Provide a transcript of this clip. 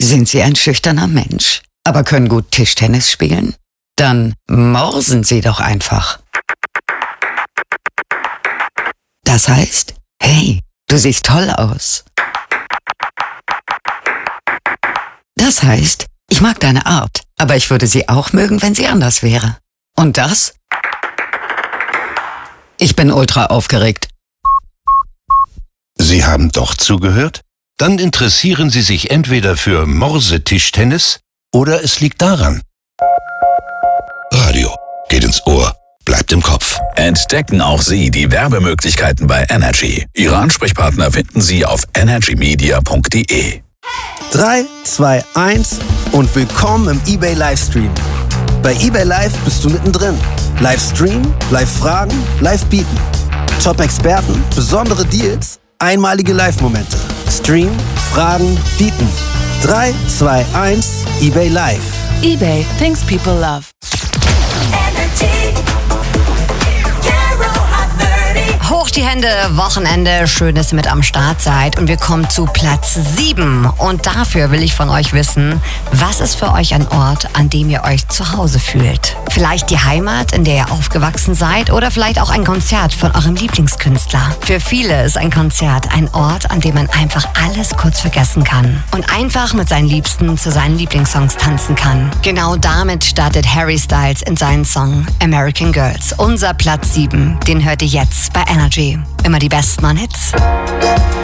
Sind Sie ein schüchterner Mensch, aber können gut Tischtennis spielen? Dann morsen Sie doch einfach. Das heißt, hey, du siehst toll aus. Das heißt, ich mag deine Art, aber ich würde sie auch mögen, wenn sie anders wäre. Und das? Ich bin ultra aufgeregt. Sie haben doch zugehört? Dann interessieren Sie sich entweder für Morsetischtennis oder es liegt daran. Radio geht ins Ohr, bleibt im Kopf. Entdecken auch Sie die Werbemöglichkeiten bei Energy. Ihre Ansprechpartner finden Sie auf energymedia.de. 3, 2, 1 und willkommen im eBay Livestream. Bei eBay Live bist du mittendrin. Livestream, Live-Fragen, Live-Bieten. Top-Experten, besondere Deals, einmalige Live-Momente. Stream, Fragen, Bieten. 3, 2, 1, eBay Live. eBay, things people love. Hoch die Hände, Wochenende, schön, dass ihr mit am Start seid und wir kommen zu Platz 7 und dafür will ich von euch wissen, was ist für euch ein Ort, an dem ihr euch zu Hause fühlt? Vielleicht die Heimat, in der ihr aufgewachsen seid oder vielleicht auch ein Konzert von eurem Lieblingskünstler. Für viele ist ein Konzert ein Ort, an dem man einfach alles kurz vergessen kann und einfach mit seinen Liebsten zu seinen Lieblingssongs tanzen kann. Genau damit startet Harry Styles in seinen Song American Girls. Unser Platz 7, den hört ihr jetzt bei Energy. Immer die besten an Hits.